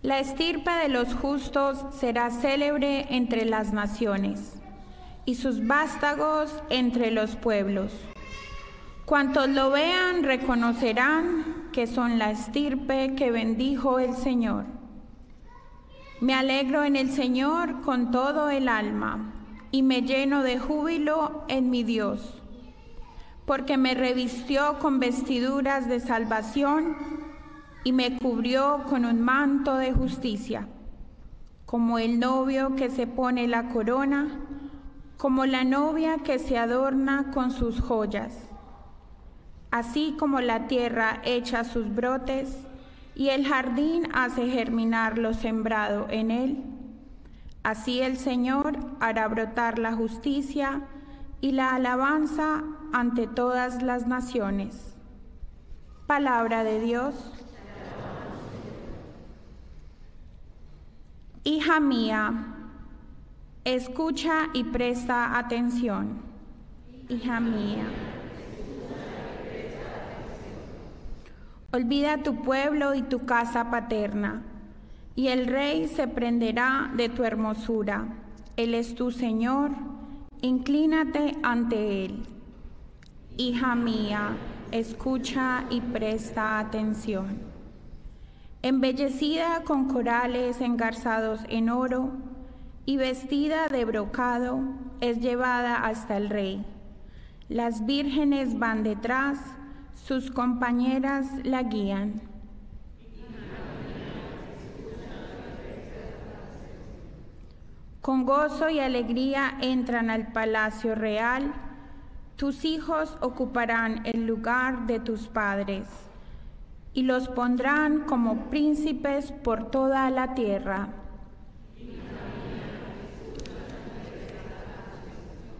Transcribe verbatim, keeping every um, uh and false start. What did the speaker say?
La estirpe de los justos será célebre entre las naciones, y sus vástagos entre los pueblos. Cuantos lo vean reconocerán que son la estirpe que bendijo el Señor. Me alegro en el Señor con todo el alma, y me lleno de júbilo en mi Dios, porque me revistió con vestiduras de salvación y me cubrió con un manto de justicia, como el novio que se pone la corona, como la novia que se adorna con sus joyas. Así como la tierra echa sus brotes y el jardín hace germinar lo sembrado en él, así el Señor hará brotar la justicia y la alabanza ante todas las naciones. Palabra de Dios. Hija mía, escucha y presta atención. Hija mía, olvida tu pueblo y tu casa paterna, y el rey se prenderá de tu hermosura. Él es tu Señor, inclínate ante él. Hija mía, escucha y presta atención. Embellecida con corales engarzados en oro y vestida de brocado, es llevada hasta el rey. Las vírgenes van detrás, sus compañeras la guían. Con gozo y alegría entran al palacio real. Tus hijos ocuparán el lugar de tus padres y los pondrán como príncipes por toda la tierra.